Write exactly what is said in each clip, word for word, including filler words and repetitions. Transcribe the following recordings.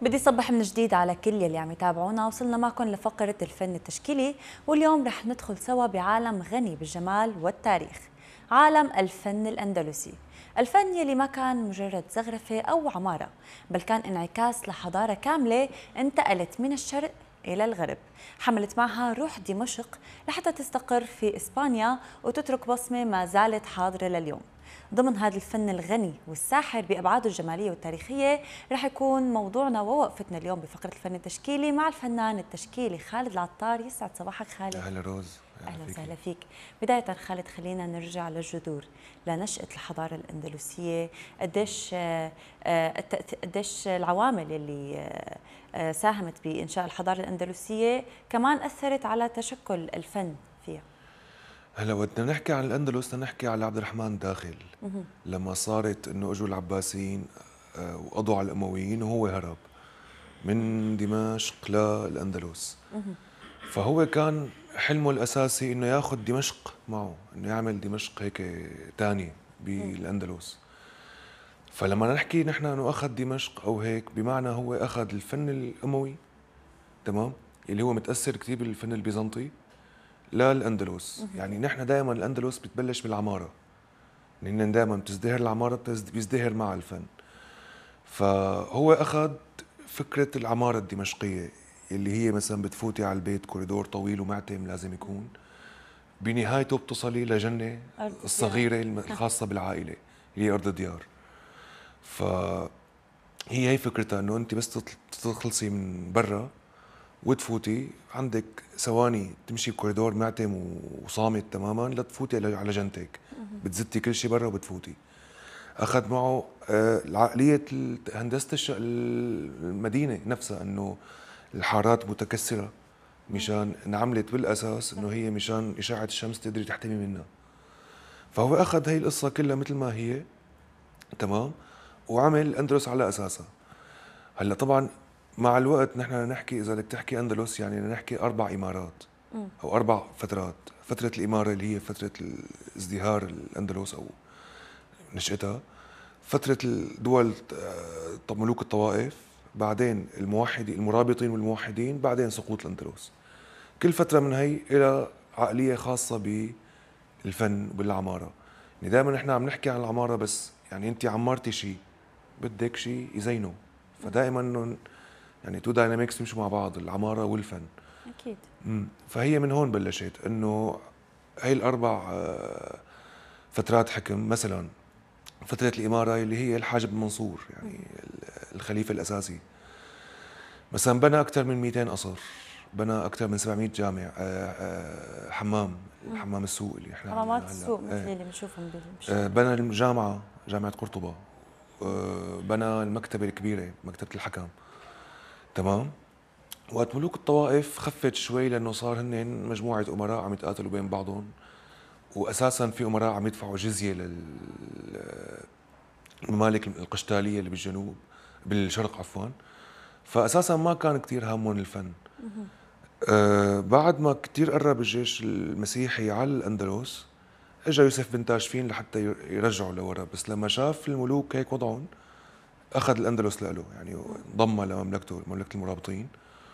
بدي صبح من جديد على كل يلي عم يتابعونا. وصلنا معكم لفقرة الفن التشكيلي، واليوم رح ندخل سوا بعالم غني بالجمال والتاريخ، عالم الفن الأندلسي. الفن يلي ما كان مجرد زخرفة أو عمارة، بل كان انعكاس لحضارة كاملة انتقلت من الشرق إلى الغرب، حملت معها روح دمشق لحتى تستقر في إسبانيا وتترك بصمة ما زالت حاضرة لليوم. ضمن هذا الفن الغني والساحر بأبعاده الجمالية والتاريخية رح يكون موضوعنا ووقفتنا اليوم بفقرة الفن التشكيلي مع الفنان التشكيلي خالد العطار. يسعد صباحك خالد. أهلا روز. أهلا وسهلا فيك. بداية خالد خلينا نرجع للجذور، لنشأة الحضارة الأندلسية. قديش قديش العوامل اللي ساهمت بإنشاء الحضارة الأندلسية كمان أثرت على تشكل الفن فيها؟ هلا بدنا نحكي عن الاندلس، بدنا نحكي على عبد الرحمن داخل لما صارت انه اجوا العباسيين وقضوا على الامويين وهو هرب من دمشق للاندلس. فهو كان حلمه الاساسي انه ياخذ دمشق معه، انه يعمل دمشق هيك ثانيه بالاندلس. فلما نحكي نحن انه اخذ دمشق او هيك، بمعنى هو اخذ الفن الاموي، تمام، اللي هو متاثر كثير بالفن البيزنطي للاندلس. يعني نحن دائما الاندلس بتبلش بالعماره، لان دائما بتزدهر العماره بيزدهر مع الفن. فهو اخذ فكره العماره الدمشقيه اللي هي مثلا بتفوتي على البيت كوريدور طويل ومعتم لازم يكون، بنهايته بتصلي لجنه الصغيره الخاصه بالعائله اللي هي ارض الديار. فهي هي فكرتها، انه انت بس تخلصي من برا وتفوتي عندك ثواني تمشي بكوريدور معتم وصامت تماما لتفوتي على جنتك، بتزتي كل شيء برا وبتفوتي. اخذ معه العقليه هندسه المدينه نفسها، انه الحارات متكسره مشان انعملت بالاساس انه هي مشان اشعه الشمس تقدري تحتمي منها. فهو اخذ هي القصه كلها مثل ما هي، تمام، وعمل الاندلس على اساسها. هلا طبعا مع الوقت نحن نحكي، اذا بدك تحكي اندلس يعني نحكي اربع امارات او اربع فترات. فتره الاماره اللي هي فتره ازدهار الاندلس او نشاتها، فتره الدول طب ملوك الطوائف، بعدين الموحدين المرابطين والموحدين، بعدين سقوط الاندلس. كل فتره من هي الى عقليه خاصه بالفن وبالعماره. يعني دائما نحن عم نحكي عن العماره، بس يعني انت عمرتي شيء بدك شيء يزينه، فدائما انه يعني تو داينامكس بيمشوا مع بعض، العماره والفن. اكيد. امم فهي من هون بلشت، انه هي الاربع فترات حكم. مثلا فتره الاماره اللي هي الحاج بن منصور، يعني الخليفه الاساسي، مثلا بنى اكثر من مئتين قصر، بنى اكثر من سبعمئة جامع، حمام، حمام السوق اللي احنا حمامات السوق مثل اللي بنشوفهم بالشارع. بنى الجامعه، جامعه قرطبه، بنى المكتبه الكبيره، مكتبه الحكم، تمام. وقت ملوك الطوائف خفت شوي، لانه صار هن مجموعه امراء عم يتقاتلوا بين بعضهم، واساسا في امراء عم يدفعوا جزيه للممالك القشتاليه اللي بالجنوب بالشرق عفوا. فاساسا ما كان كثير هامهم الفن. آه بعد ما كثير قرب الجيش المسيحي على الاندلس، اجى يوسف بن تاشفين لحتى يرجعوا لورا، بس لما شاف الملوك هيك وضعهم اخذ الاندلس له، يعني ضمها لمملكته، مملكه المرابطين.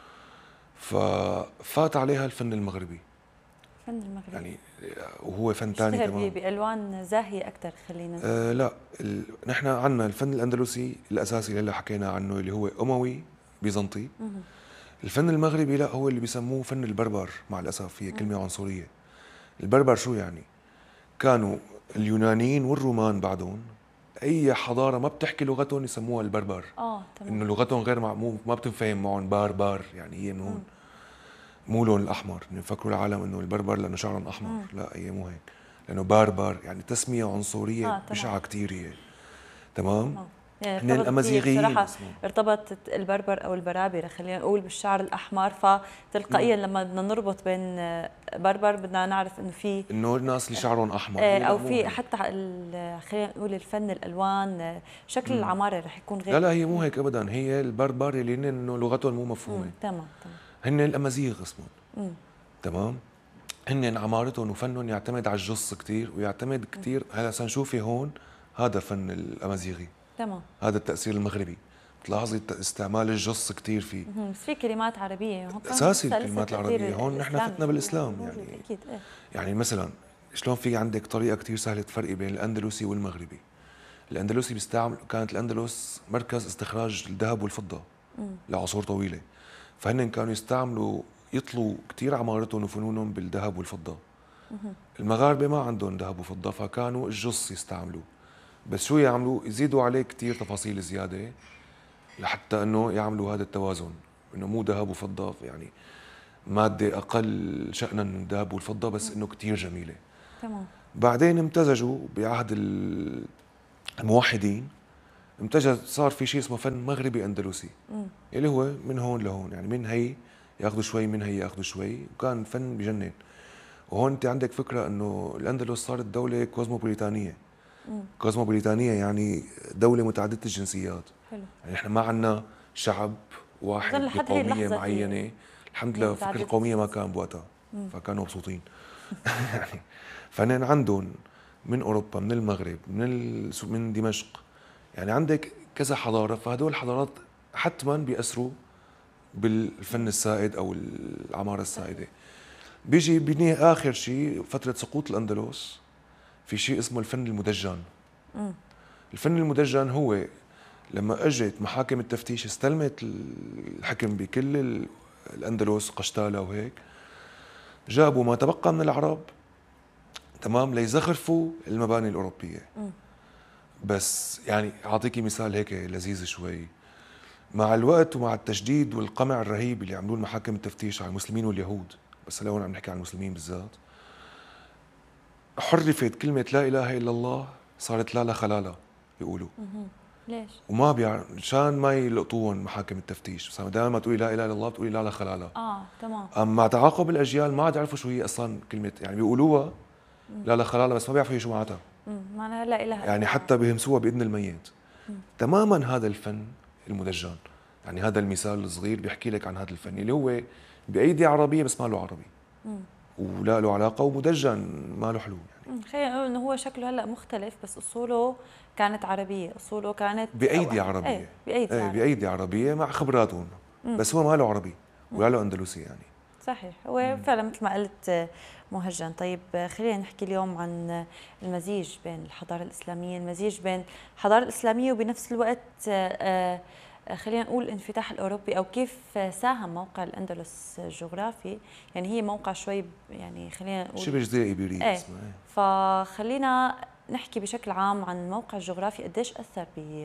ففات عليها الفن المغربي. الفن المغربي يعني وهو فن ثاني تمام، بالوان زاهيه اكثر. خلينا آه لا ال... نحن عندنا الفن الاندلسي الاساسي اللي هلا حكينا عنه اللي هو اموي بيزنطي. الفن المغربي لا، هو اللي بيسموه فن البربر. مع الاسف هي كلمه عنصريه. البربر شو يعني؟ كانوا اليونانيين والرومان بعدهم اي حضاره ما بتحكي لغتهم يسموها البربر. اه تمام. انه لغتهم غير مع... ما بتنفهم معهم، بار بار، يعني هي من هون. مو لون الاحمر، يفكروا العالم انه البربر لانه شعرهم احمر. مم. لا، هي مو هيك، لانه باربر يعني تسميه عنصريه آه، بشعه كثير هي، تمام. آه. يعني من الامازيغيين بصراحه ارتبطت البربر او البرابره خلينا نقول بالشعر الاحمر، فتلقائيا لما بدنا نربط بين بربر بدنا نعرف انه في انه الناس اللي شعرهم احمر او في حتى خلينا نقول الفن الالوان، شكل مم. العماره رح يكون غير. لا لا، هي مو هيك ابدا. هي البربر اللي انه لغتهم مو مفهومه. تمام تمام. هن الامازيغ اسمهم، تمام. هن عمارتهم وفنهم يعتمد على الجص كثير، ويعتمد كثير. هلا سنشوفي هون هذا فن الامازيغي، تمام، هذا التاثير المغربي. بتلاحظي استعمال الجص كثير فيه. بس في كلمات عربيه هون اساسي الكلمات العربيه، هون نحن فتنا بالاسلام يعني. اكيد ايه. يعني مثلا شلون في عندك طريقه كثير سهله تفرقي بين الاندلسي والمغربي. الاندلسي بيستعمل، كانت الاندلس مركز استخراج الذهب والفضه مم. لعصور طويله، فهن كانوا يستعملوا يطلوا كثير عمارتهم وفنونهم بالذهب والفضه. مم. المغاربه ما عندهم ذهب وفضه، فكانوا الجص يستعملوه، بس شو يعملوا؟ يزيدوا عليه كثير تفاصيل زياده لحتى انه يعملوا هذا التوازن، انه مو ذهب وفضه يعني ماده اقل شأنا من الذهب والفضه، بس انه كثير جميله. تمام. بعدين امتزجوا بعهد الموحدين، امتزج صار في شيء اسمه فن مغربي اندلسي، مم. اللي هو من هون لهون، يعني من هي ياخذوا شوي، من هي ياخذوا شوي، وكان فن بجنن. وهون انت عندك فكره انه الاندلس صارت دوله كوزموبوليتانيه. مم. كوزموبوليتانيه يعني دوله متعدده الجنسيات. حلو. يعني احنا ما عندنا شعب واحد بقوميه معينه. الحمد لله الفكره القوميه ما كان بوقتها، فكانوا مبسوطين. يعني فنان عندهم من اوروبا، من المغرب، من من دمشق، يعني عندك كذا حضاره، فهدول الحضارات حتما بيأثروا بالفن السائد او العماره السائده. بيجي بني اخر شيء فتره سقوط الاندلس في شيء اسمه الفن المدجن. م. الفن المدجن هو لما اجت محاكم التفتيش استلمت الحكم بكل الاندلس، قشتاله وهيك، جابوا ما تبقى من العرب تمام ليزخرفوا المباني الاوروبيه. م. بس يعني اعطيكي مثال هيك لذيذ شوي. مع الوقت ومع التشديد والقمع الرهيب اللي عملوه محاكم التفتيش على المسلمين واليهود، بس هلا هون عم نحكي عن المسلمين بالذات، حرفت كلمه لا اله الا الله، صارت لا لا خلاله بيقولوا. ليش؟ وما بيعرف مشان ما يلقطوهم محاكم التفتيش، بس دائما ما تقولي لا اله الا الله بتقولي لا لا خلاله. اه تمام. اما مع تعاقب الاجيال ما عاد يعرفوا شو هي اصلا كلمه، يعني بيقولوها لا لا خلاله بس ما بيعرفوا هي شو معناتها. امم معناها لا اله الا يعني حتى بيهمسوها باذن الميت. مم. تماما هذا الفن المدجن، يعني هذا المثال الصغير بيحكي لك عن هذا الفن اللي هو بايدي عربيه بس ما له عربي. مم. ولا له علاقه، ومدجن ما له حلو يعني. خلينا نقول انه هو شكله هلا مختلف، بس اصوله كانت عربيه، اصوله كانت بايدي عربيه. ايه بايدي ايه بايدي عربيه مع خبراتهم، بس هو ما له عربي ولا له اندلسي يعني. صحيح، هو مم. فعلا مثل ما قلت مهجن. طيب خلينا نحكي اليوم عن المزيج بين الحضاره الاسلاميه، المزيج بين الحضاره الاسلاميه وبنفس الوقت آه خلينا نقول الانفتاح الاوروبي، او كيف ساهم موقع الاندلس الجغرافي. يعني هي موقع شوي يعني خلينا نقول شبه جزيره ايبيريه ايه. اسمها ايه. فخلينا نحكي بشكل عام عن الموقع الجغرافي قديش اثر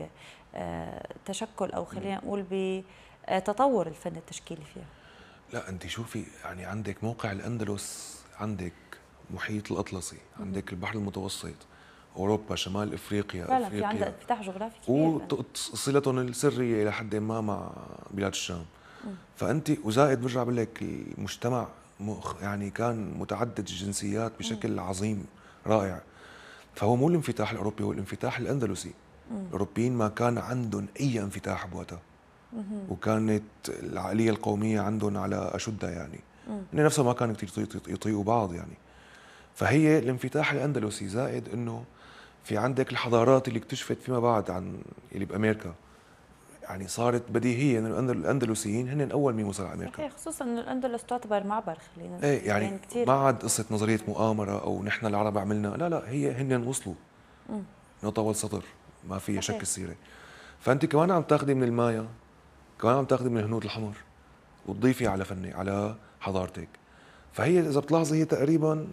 بتشكل او خلينا نقول بتطور الفن التشكيلي فيها. لا انت شوفي، يعني عندك موقع الاندلس، عندك محيط الاطلسي، عندك البحر المتوسط، اوروبا، شمال افريقيا، فعلا افريقيا في عندها انفتاح جغرافي كبير، وصلتهم السريه الى حد ما مع بلاد الشام. م. فانت وزائد برجع بقول لك المجتمع يعني كان متعدد الجنسيات بشكل م. عظيم رائع. فهو مو الانفتاح الاوروبي، هو الانفتاح الاندلسي. م. الاوروبيين ما كان عندهم اي انفتاح بوقتها، وكانت العقليه القوميه عندهم على اشدها، يعني هن نفسهم ما كانوا كثير يطيقوا بعض يعني. فهي الانفتاح الاندلسي، زائد انه في عندك الحضارات اللي اكتشفت فيما بعد عن اللي بامريكا، يعني صارت بديهيه انه الاندلسيين هن اول مين وصل على امريكا. صحيح، خصوصا انه الاندلس تعتبر معبر، خلينا نقول ايه يعني ما عاد قصه نظريه مؤامره او نحن العرب عملنا، لا لا، هي هن وصلوا نقطه والسطر، ما فيها شك السيره. فانت كمان عم تاخذي من المايا، كمان عم تاخذي من الهنود الحمر وتضيفي على فني على حضارتك. فهي اذا بتلاحظي هي تقريبا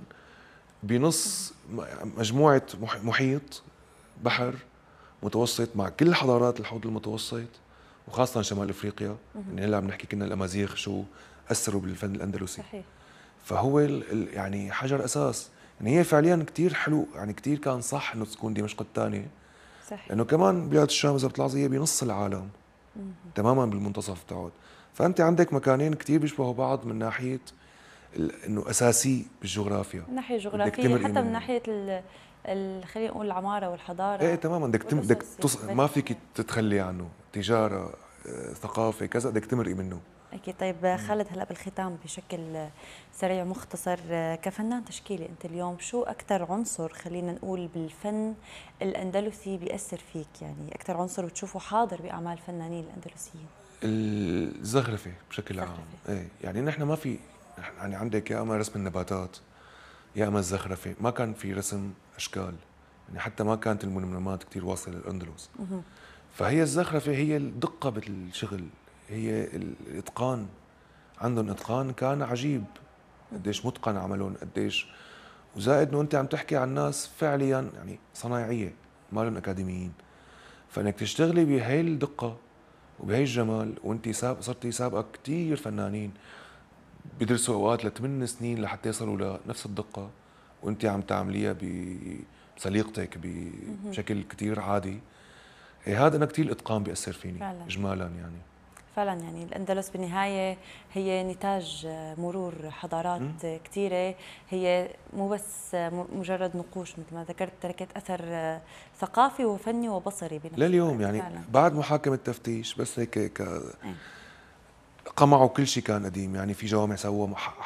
بنص مجموعه محيط بحر متوسط مع كل حضارات الحوض المتوسط، وخاصه شمال افريقيا. يعني هلا عم نحكي كنا الامازيغ شو اثروا بالفن الاندلسي. صحيح. فهو يعني حجر اساس، يعني هي فعليا كثير حلو، يعني كثير كان صح انه تكون دمشق الثانيه. صحيح. لانه كمان بلاد الشام اذا بتلاحظي هي بنص العالم تماما بالمنتصف تاعود. فانت عندك مكانين كثير بيشبهوا بعض من ناحيه انه اساسي بالجغرافيا، من ناحيه جغرافيه، حتى من ناحيه خلينا نقول العماره والحضاره. ايه تماما، بدك تم بدك تص... ما فيك تتخلي عنه، تجاره، ثقافه، كذا بدك تمرقي منه. أكيد. طيب خالد، هلا بالختام بشكل سريع مختصر، كفنان تشكيلي أنت اليوم شو أكثر عنصر خلينا نقول بالفن الأندلسي بيأثر فيك؟ يعني أكثر عنصر بتشوفه حاضر بأعمال الفنانين الأندلسيين؟ الزخرفة بشكل عام. ايه يعني نحن ما في، يعني عندك يا اما رسم النباتات يا اما الزخرفة، ما كان في رسم اشكال، يعني حتى ما كانت المنمنمات كثير واصله للاندلس. فهي الزخرفة هي الدقة بالشغل، هي الاتقان، عندهم اتقان كان عجيب، قديش متقن عملهم، قديش، وزائد انه انت عم تحكي عن ناس فعليا يعني صنايعيه ما لهم اكاديميين، فانك تشتغلي بهي الدقه وبهي الجمال وانت سابق صرتي سابقه كثير فنانين بيدرسوا اوقات لثمان سنين لحتى يصلوا لنفس الدقه، وانت عم تعمليها بسليقتك بشكل كثير عادي. إيه هذا انا كثير الاتقان بياثر فيني فعلا. اجمالا يعني فعلا يعني الأندلس بالنهاية هي نتاج مرور حضارات كثيرة، هي مو بس مجرد نقوش مثل ما ذكرت، تركت أثر ثقافي وفني وبصري بنفس لليوم يعني فعلا. بعد محاكمة التفتيش بس هيك ك... قمعوا كل شيء كان قديم، يعني في جوامع سووا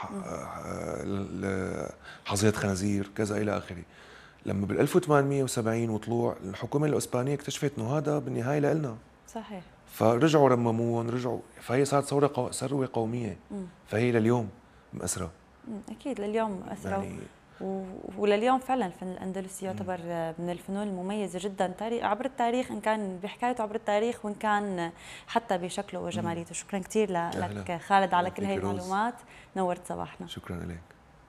حظيرة خنازير كذا إلى آخره. لما بال ألف وثمانمئة وسبعين وطلوع الحكومة الإسبانية اكتشفت إنه هذا بالنهاية لنا صحيح، فرجعوا رمموهم رجعوا، فهي صارت ثوره قو... ثروه قوميه. مم. فهي لليوم مأثرة. اكيد لليوم مأثرة يعني و... ولليوم فعلا الفن الاندلسي يعتبر من الفنون المميزه جدا تاريخ عبر التاريخ، ان كان بحكايته عبر التاريخ وان كان حتى بشكله وجماليته. شكرا كثير لك خالد على كل هاي المعلومات، نورت صباحنا. شكرا لك.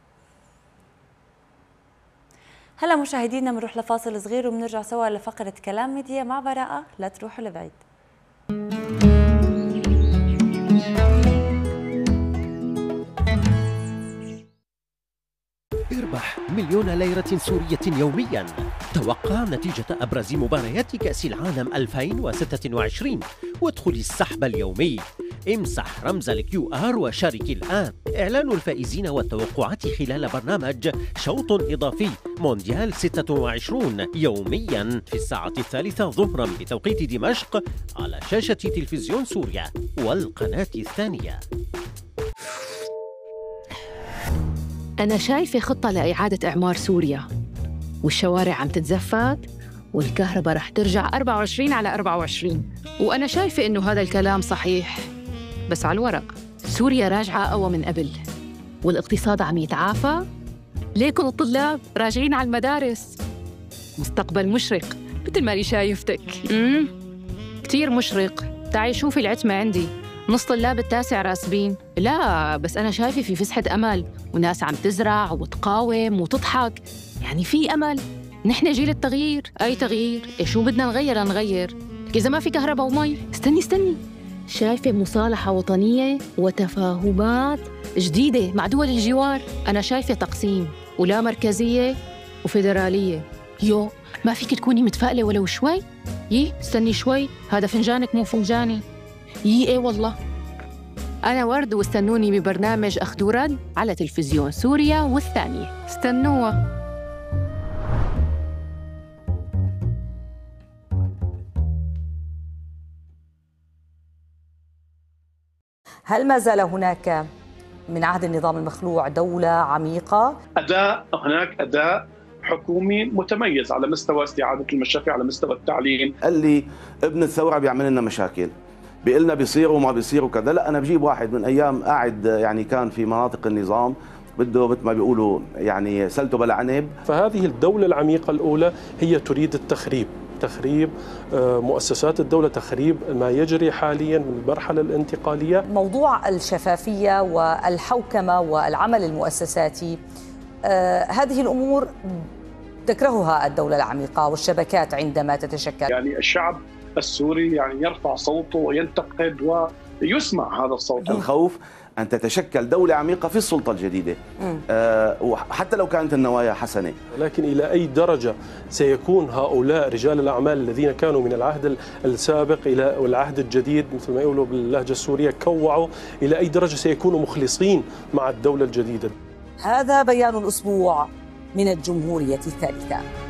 هلا مشاهدينا بنروح لفاصل صغير وبنرجع سوا لفقره كلام ميديا مع براءه، لا تروحوا لبعيد. اربح مليون ليرة سورية يوميا. توقع نتيجة أبرز مباريات كأس العالم ألفين وستة وعشرين وادخل السحب اليومي. امسح رمز الكيو آر وشارك الآن. إعلان الفائزين والتوقعات خلال برنامج شوط إضافي مونديال ستة وعشرين يوميا في الساعة الثالثة ظهرا بتوقيت دمشق على شاشة تلفزيون سوريا والقناة الثانية. أنا شايفة خطة لإعادة إعمار سوريا، والشوارع عم تتزفت والكهرباء رح ترجع أربعة وعشرين على أربعة وعشرين، وأنا شايفة إنه هذا الكلام صحيح بس على الورق. سوريا راجعة أقوى من قبل والاقتصاد عم يتعافى، ليكن الطلاب راجعين على المدارس. مستقبل مشرق مثل ما أنا شايفتك. امم كتير مشرق. تعي شوفي العتمة عندي، نص طلاب التاسع راسبين. لا بس أنا شايفة في فسحة أمل وناس عم تزرع وتقاوم وتضحك، يعني في أمل. نحن جيل التغيير. أي تغيير؟ شو بدنا نغير نغير إذا ما في كهرباء ومي؟ استني استني شايفة مصالحة وطنية وتفاهمات جديدة مع دول الجوار. أنا شايفة تقسيم ولا مركزية وفيدرالية. يو ما فيك تكوني متفائلة ولو شوي؟ يي استني شوي، هذا فنجانك مو فنجاني. يي ايه والله. أنا ورد واستنوني ببرنامج أخذ ورد على تلفزيون سوريا والثانية، استنوها. هل ما زال هناك من عهد النظام المخلوع دولة عميقة؟ أداء هناك أداء حكومي متميز على مستوى استعادة المشافي، على مستوى التعليم. قال لي ابن الثورة بيعمل لنا مشاكل، بيقول لنا بيصير وما بيصير وكذا. لا أنا بجيب واحد من أيام قاعد يعني كان في مناطق النظام بده مثل ما بيقولوا يعني سلته بلا عنب. فهذه الدولة العميقة الأولى هي تريد التخريب، تخريب مؤسسات الدولة، تخريب ما يجري حاليا من المرحلة الانتقالية. موضوع الشفافية والحوكمة والعمل المؤسساتي، آه هذه الأمور تكرهها الدولة العميقة والشبكات عندما تتشكل. يعني الشعب السوري يعني يرفع صوته وينتقد ويسمع هذا الصوت. الخوف أن تتشكل دولة عميقة في السلطة الجديدة، أه وحتى لو كانت النوايا حسنة. لكن إلى أي درجة سيكون هؤلاء رجال الأعمال الذين كانوا من العهد السابق إلى العهد الجديد مثل ما يقولوا باللهجة السورية كوعوا، إلى أي درجة سيكونوا مخلصين مع الدولة الجديدة؟ هذا بيان الأسبوع من الجمهورية الثالثة.